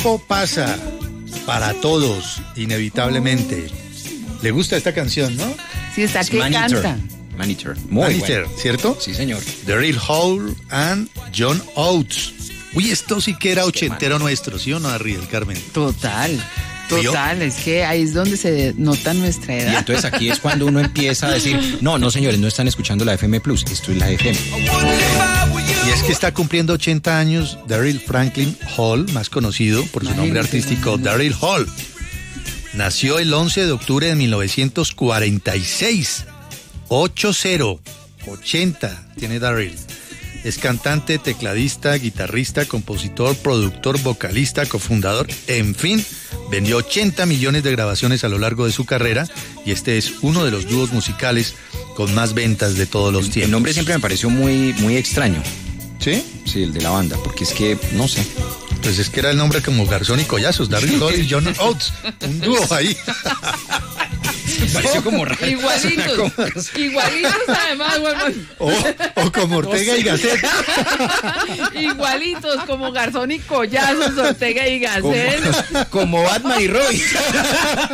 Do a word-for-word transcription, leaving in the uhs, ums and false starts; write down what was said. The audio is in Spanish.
tiempo pasa para todos, inevitablemente. ¿Le gusta esta canción, no? Sí, está que canta. Maneater. Muy Maneater, bueno. ¿cierto? Sí, señor. Daryl Hall and John Oates. Uy, esto sí que era ochentero nuestro, ¿sí o no, Harry del Carmen? Total. Total, es que ahí es donde se nota nuestra edad. Y entonces aquí es cuando uno empieza a decir, no, no señores, no están escuchando la F M Plus, esto es la F M. Y es que está cumpliendo ochenta años Daryl Franklin Hall, más conocido por su nombre artístico Daryl Hall. Nació el once de octubre de mil novecientos cuarenta y seis. ocho cero, ochenta tiene Daryl. Es cantante, tecladista, guitarrista, compositor, productor, vocalista, cofundador, en fin, vendió ochenta millones de grabaciones a lo largo de su carrera y este es uno de los dúos musicales con más ventas de todos los El, tiempos. el nombre siempre me pareció muy, muy extraño. ¿Sí? Sí, el de la banda, porque es que, no sé. Pues es que era el nombre como Garzón y Collazos, Daryl Hall y John Oates, un dúo ahí. Pareció como raro. Igualitos, igualitos además, huevón. O, o como Ortega y Gasset. Igualitos, como Garzón y Collazos, Ortega y Gasset. Como, como Batman y Robin.